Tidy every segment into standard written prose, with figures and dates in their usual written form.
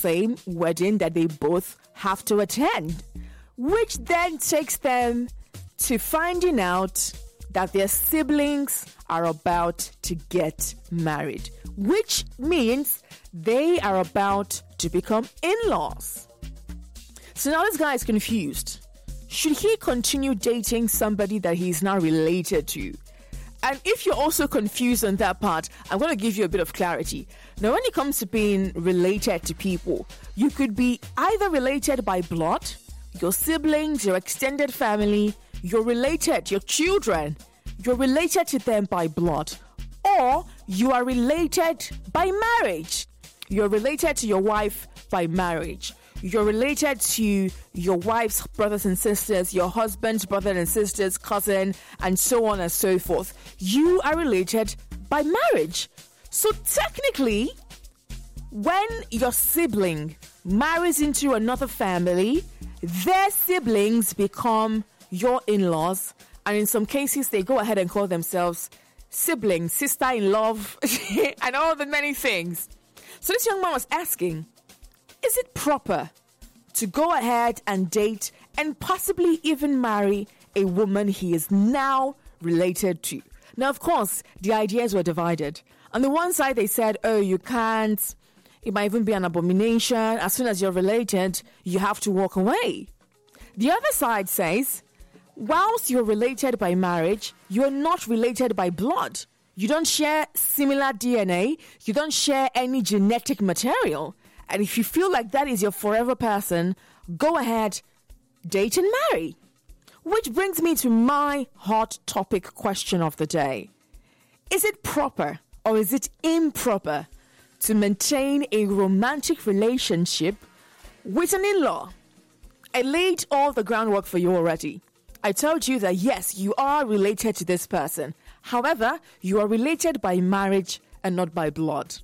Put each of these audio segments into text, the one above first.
same wedding that they both have to attend, which then takes them to finding out that their siblings are about to get married, which means they are about to become in-laws. So now this guy is confused. Should he continue dating somebody that he's now related to? And if you're also confused on that part, I'm going to give you a bit of clarity. Now, when it comes to being related to people, you could be either related by blood, your siblings, your extended family, you're related, your children, you're related to them by blood, or you are related by marriage. You're related to your wife by marriage. You're related to your wife's brothers and sisters, your husband's brothers and sisters, cousin, and so on and so forth. You are related by marriage. So technically, when your sibling marries into another family, their siblings become your in-laws, and in some cases, they go ahead and call themselves siblings, sister-in-love, and all the many things. So this young man was asking, is it proper to go ahead and date and possibly even marry a woman he is now related to? Now, of course, the ideas were divided. On the one side, they said, oh, you can't. It might even be an abomination. As soon as you're related, you have to walk away. The other side says, whilst you're related by marriage, you're not related by blood. You don't share similar DNA. You don't share any genetic material. And if you feel like that is your forever person, go ahead, date and marry. Which brings me to my hot topic question of the day. Is it proper or is it improper to maintain a romantic relationship with an in-law? I laid all the groundwork for you already. I told you that yes, you are related to this person. However, you are related by marriage and not by blood.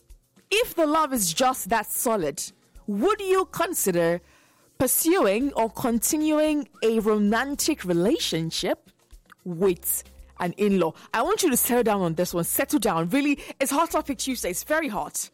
If the love is just that solid, would you consider pursuing or continuing a romantic relationship with an in-law? I want you to settle down on this one. Settle down. Really, it's Hot Topic Tuesday. It's very hot.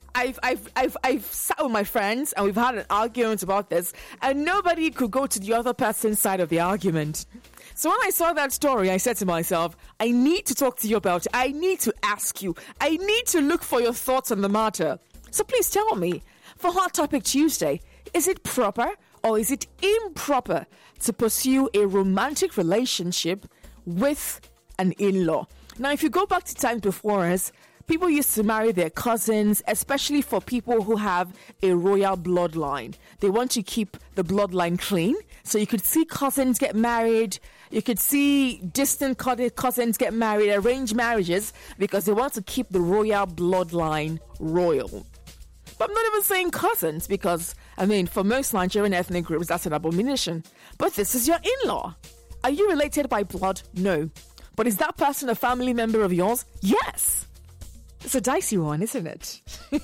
I've sat with my friends and we've had an argument about this, and nobody could go to the other person's side of the argument. So when I saw that story, I said to myself, I need to talk to you about it. I need to ask you. I need to look for your thoughts on the matter. So please tell me, for Hot Topic Tuesday, is it proper or is it improper to pursue a romantic relationship with an in-law? Now, if you go back to times before us, people used to marry their cousins, especially for people who have a royal bloodline. They want to keep the bloodline clean. So you could see cousins get married. You could see distant cousins get married, arranged marriages, because they want to keep the royal bloodline royal. But I'm not even saying cousins because, for most Nigerian ethnic groups, that's an abomination. But this is your in-law. Are you related by blood? No. But is that person a family member of yours? Yes. It's a dicey one, isn't it?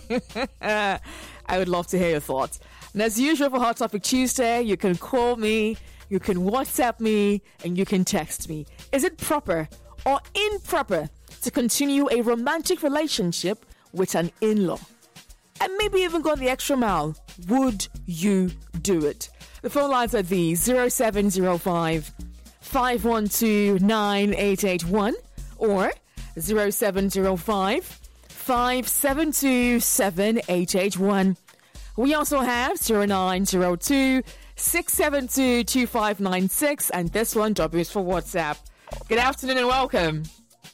I would love to hear your thoughts. And as usual for Hot Topic Tuesday, you can call me, you can WhatsApp me, and you can text me. Is it proper or improper to continue a romantic relationship with an in-law? And maybe even go the extra mile. Would you do it? The phone lines are these: 0705 512 9881 or 0705 572 7881. We also have 0902 672 2596, and this one, W, is for WhatsApp. Good afternoon and welcome.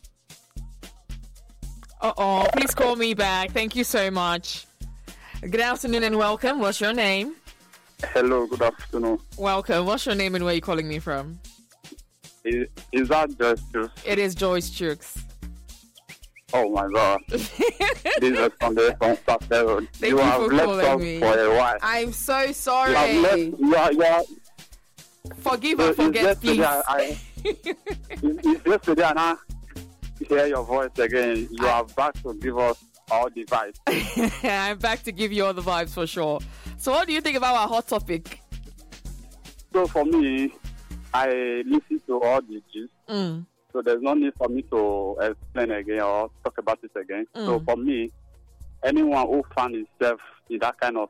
Please call me back. Thank you so much. Good afternoon and welcome. What's your name? Hello, good afternoon. Welcome. What's your name and where are you calling me from? Is that Joyce Chooks? It is Joyce Chooks. Oh my God. This is from the Stafford Road. Thank you have for left calling us me. for a while. I'm so sorry. You have Forgive and forget, please. It's yesterday and I hear your voice again. You are back to give us all the vibes. I'm back to give you all the vibes for sure. So what do you think about our hot topic? So for me, I listen to all the gist. So there's no need for me to explain again or talk about it again. So for me, anyone who finds himself in that kind of